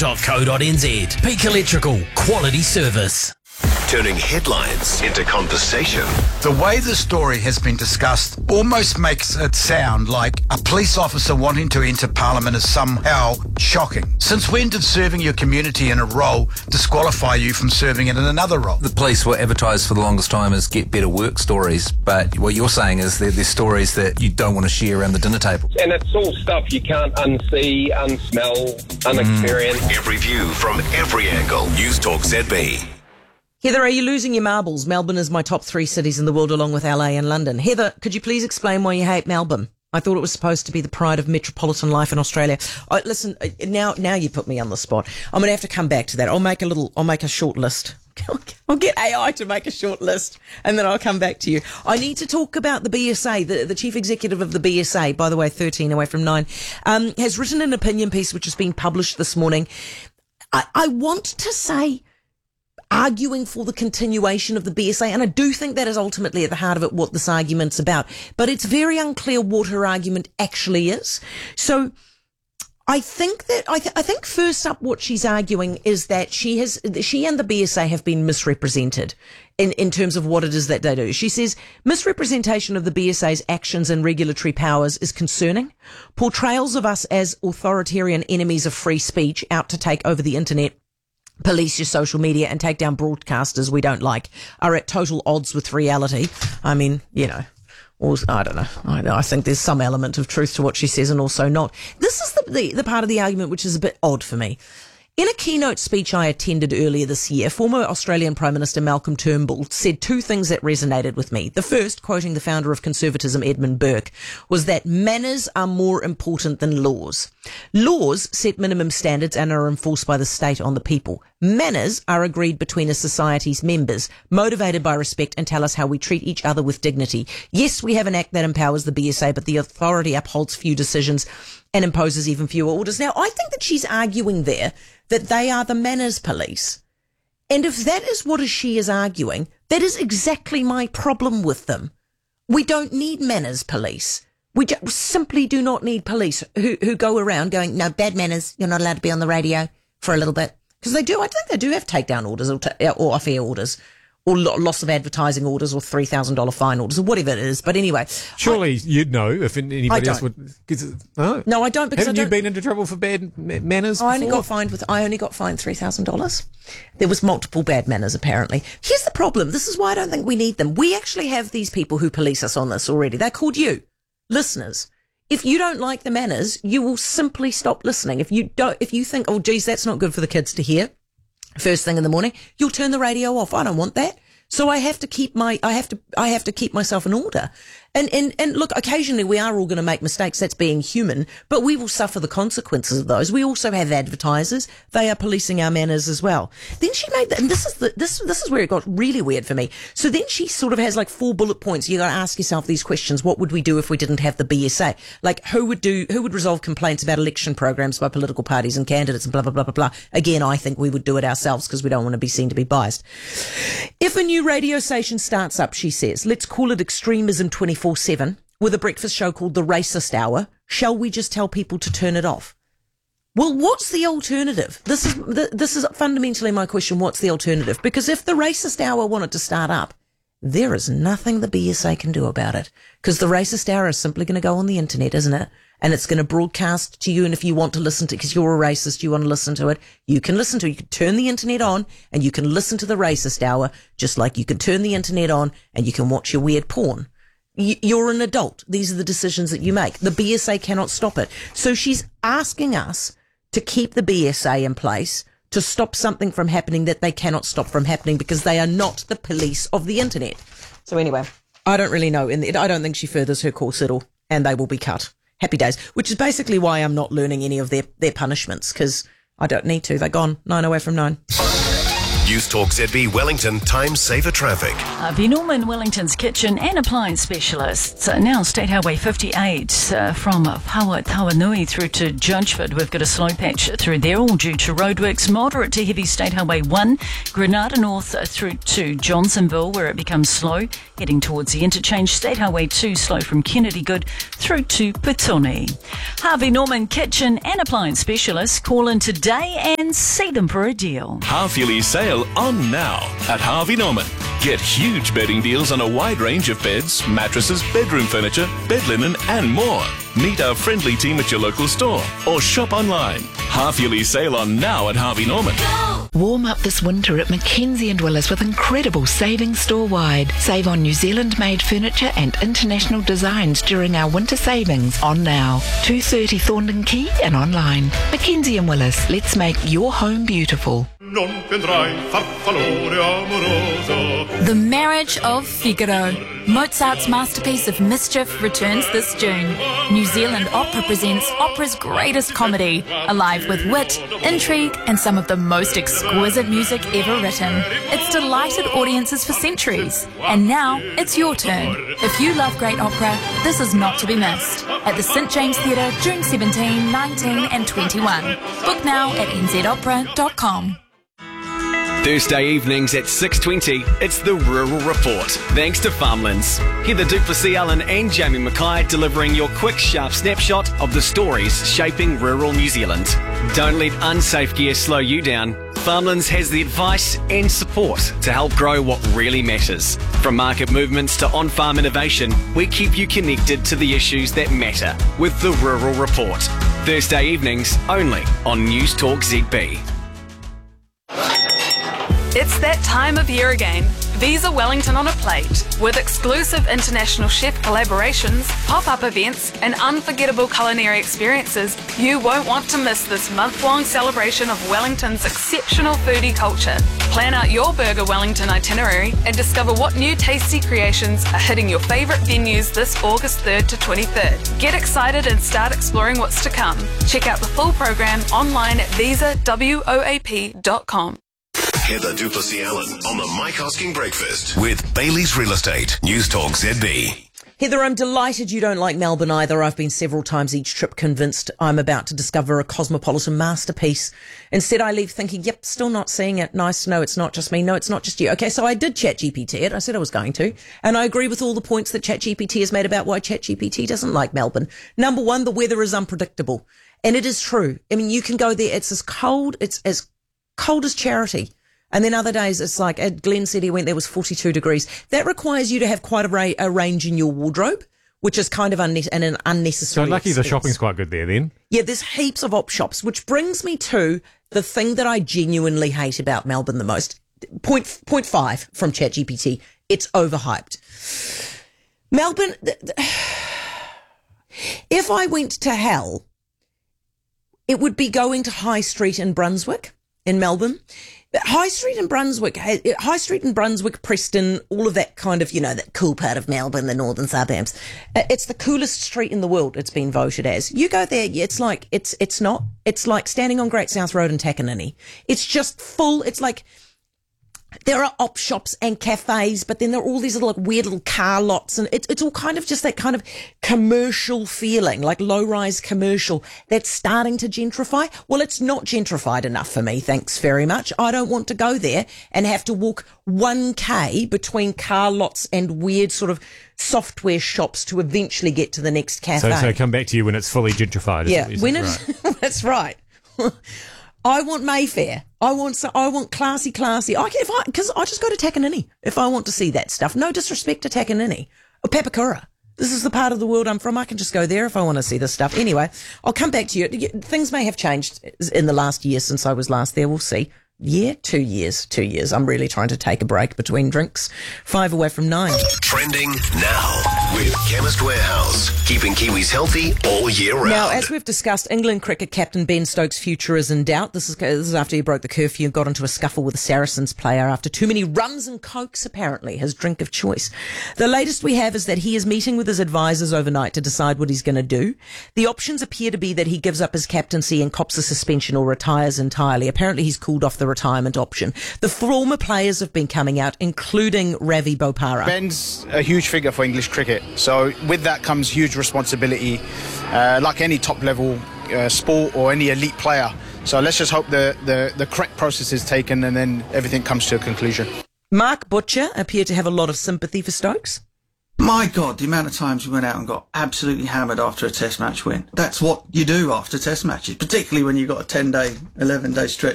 Peak Electrical, quality service. Turning headlines into conversation. The way the story has been discussed almost makes it sound like a police officer wanting to enter Parliament is somehow shocking. Since when did serving your community in a role disqualify you from serving it in another role? The police were advertised for the longest time as get better work stories, but what you're saying is they're stories that you don't want to share around the dinner table. And it's all stuff you can't unsee, unsmell, unexperience. Every view from every angle. News Talk ZB. Heather, are you losing your marbles? Melbourne is my top 3 cities in the world, along with LA and London. Heather, could you please explain why you hate Melbourne? I thought it was supposed to be the pride of metropolitan life in Australia. Listen, now you put me on the spot. I'm going to have to come back to that. I'll make a short list. I'll get AI to make a short list and then I'll come back to you. I need to talk about the BSA. The chief executive of the BSA, by the way, 13 away from 9, has written an opinion piece which has been published this morning. I want to say arguing for the continuation of the BSA, and I do think that is ultimately at the heart of it what this argument's about. But it's very unclear what her argument actually is. So I think first up what she's arguing is that she and the BSA have been misrepresented in terms of what it is that they do. She says misrepresentation of the BSA's actions and regulatory powers is concerning. Portrayals of us as authoritarian enemies of free speech out to take over the internet, police your social media and take down broadcasters we don't like are at total odds with reality. I mean, I don't know. I think there's some element of truth to what she says and also not. This is the part of the argument which is a bit odd for me. In a keynote speech I attended earlier this year, former Australian Prime Minister Malcolm Turnbull said 2 things that resonated with me. The first, quoting the founder of conservatism, Edmund Burke, was that manners are more important than laws. Laws set minimum standards and are enforced by the state on the people. Manners are agreed between a society's members, motivated by respect and tell us how we treat each other with dignity. Yes, we have an act that empowers the BSA, but the authority upholds few decisions and imposes even fewer orders. Now, I think that she's arguing there that they are the manners police. And if that is what she is arguing, that is exactly my problem with them. We don't need manners police. We simply do not need police who go around going, no, bad manners, you're not allowed to be on the radio for a little bit. Because I think they do have takedown orders or off-air orders, or loss of advertising orders, or $3,000 fine orders, or whatever it is. But anybody, surely you'd know if anybody else would. No, I don't. Because haven't you been into trouble for bad manners? I only got fined $3,000. There was multiple bad manners apparently. Here's the problem. This is why I don't think we need them. We actually have these people who police us on this already. They're called you, listeners. If you don't like the manners, you will simply stop listening. If you think, oh geez, that's not good for the kids to hear first thing in the morning, you'll turn the radio off. I don't want that. So I have to keep myself in order. And look, occasionally we are all going to make mistakes. That's being human, but we will suffer the consequences of those. We also have advertisers. They are policing our manners as well. Then she made that, and this is where it got really weird for me. So then she sort of has like 4 bullet points. You got to ask yourself these questions. What would we do if we didn't have the BSA? Like who would resolve complaints about election programs by political parties and candidates and blah, blah, blah, blah, blah. Again, I think we would do it ourselves because we don't want to be seen to be biased. If a new radio station starts up, she says, let's call it Extremism 24/7 with a breakfast show called The Racist Hour. Shall we just tell people to turn it off? Well, what's the alternative? This is fundamentally my question. What's the alternative? Because if The Racist Hour wanted to start up, there is nothing the BSA can do about it. Because The Racist Hour is simply going to go on the internet, isn't it? And it's going to broadcast to you. And if you want to listen to it, because you're a racist, you want to listen to it, you can listen to it. You can turn the internet on and you can listen to The Racist Hour, just like you can turn the internet on and you can watch your weird porn. You're an adult. These are the decisions that you make. The BSA cannot stop it. So she's asking us to keep the BSA in place to stop something from happening that they cannot stop from happening because they are not the police of the internet. So anyway, I don't really know. I don't think she furthers her course at all, and they will be cut. Happy days, which is basically why I'm not learning any of their punishments, because I don't need to. They're gone. 9 away from 9. News Talk ZB Wellington Time Saver Traffic. Harvey Norman, Wellington's kitchen and appliance specialists. Now State Highway 58 from Tawanui through to Judgeford. We've got a slow patch through there, all due to roadworks. Moderate to heavy State Highway 1, Granada North through to Johnsonville, where it becomes slow. Heading towards the interchange, State Highway 2 slow from Kennedy Good through to Petone. Harvey Norman kitchen and appliance specialists. Call in today and see them for a deal. Half-yearly sale on now at Harvey Norman. Get huge bedding deals on a wide range of beds, mattresses, bedroom furniture, bed linen and more. Meet our friendly team at your local store or shop online. Half-yearly sale on now at Harvey Norman. Warm up this winter at Mackenzie & Willis with incredible savings store-wide. Save on New Zealand-made furniture and international designs during our winter savings on now. 230 Thorndon Quay and online. Mackenzie & Willis, let's make your home beautiful. The Marriage of Figaro. Mozart's masterpiece of mischief returns this June. New Zealand Opera presents opera's greatest comedy, alive with wit, intrigue, and some of the most exquisite music ever written. It's delighted audiences for centuries. And now, it's your turn. If you love great opera, this is not to be missed. At the St James Theatre, June 17, 19 and 21. Book now at nzopera.com. Thursday evenings at 6:20, it's the Rural Report. Thanks to Farmlands. Heather Duplessis-Allen and Jamie Mackay delivering your quick, sharp snapshot of the stories shaping rural New Zealand. Don't let unsafe gear slow you down. Farmlands has the advice and support to help grow what really matters. From market movements to on-farm innovation, we keep you connected to the issues that matter with the Rural Report. Thursday evenings only on News Talk ZB. It's that time of year again. Visa Wellington on a plate. With exclusive international chef collaborations, pop-up events, and unforgettable culinary experiences, you won't want to miss this month-long celebration of Wellington's exceptional foodie culture. Plan out your Burger Wellington itinerary and discover what new tasty creations are hitting your favourite venues this August 3rd to 23rd. Get excited and start exploring what's to come. Check out the full program online at visawoap.com. Heather Duplessis-Allen on the Mike Hosking Breakfast with Bailey's Real Estate. News Talk ZB. Heather, I'm delighted you don't like Melbourne either. I've been several times each trip convinced I'm about to discover a cosmopolitan masterpiece. Instead, I leave thinking, yep, still not seeing it. Nice to know it's not just me. No, it's not just you. Okay, so I did ChatGPT it. I said I was going to. And I agree with all the points that ChatGPT has made about why ChatGPT doesn't like Melbourne. Number one, the weather is unpredictable. And it is true. I mean, you can go there. It's as cold as charity. And then other days, it's like at Glen said he went there was 42 degrees. That requires you to have quite a range in your wardrobe, which is kind of an unnecessary. So lucky expense. the shopping's quite good there then. Yeah, there's heaps of op shops, which brings me to the thing that I genuinely hate about Melbourne the most. Point 5 from ChatGPT. It's overhyped. Melbourne, if I went to hell, it would be going to High Street in Brunswick in Melbourne. High Street in Brunswick, Preston, all of that kind of, that cool part of Melbourne, the northern suburbs. It's the coolest street in the world. It's been voted as. You go there, it's like standing on Great South Road in Takanini. It's just full. It's like there are op shops and cafes, but then there are all these little weird little car lots, and it's all kind of just that kind of commercial feeling, like low-rise commercial that's starting to gentrify. Well, it's not gentrified enough for me, thanks very much. I don't want to go there and have to walk 1K between car lots and weird sort of software shops to eventually get to the next cafe. So come back to you when it's fully gentrified. Yeah, that's right. I want Mayfair. I want classy. Because I just go to Takanini if I want to see that stuff. No disrespect to Takanini or Papakura. This is the part of the world I'm from. I can just go there if I want to see this stuff. Anyway, I'll come back to you. Things may have changed in the last year since I was last there. We'll see. Yeah, 2 years. 2 years. I'm really trying to take a break between drinks. 5 away from 9. Trending now with Chemist Warehouse. Keeping Kiwis healthy all year round. Now, as we've discussed, England cricket captain Ben Stokes' future is in doubt. This is after he broke the curfew and got into a scuffle with a Saracens player after too many rums and cokes, apparently, his drink of choice. The latest we have is that he is meeting with his advisors overnight to decide what he's going to do. The options appear to be that he gives up his captaincy and cops a suspension or retires entirely. Apparently, he's cooled off the retirement option. The former players have been coming out, including Ravi Bopara. Ben's a huge figure for English cricket, so with that comes huge responsibility, like any top-level sport or any elite player. So let's just hope the correct process is taken and then everything comes to a conclusion. Mark Butcher appeared to have a lot of sympathy for Stokes. My God, the amount of times we went out and got absolutely hammered after a test match win. That's what you do after test matches, particularly when you've got a 10-day, 11-day stretch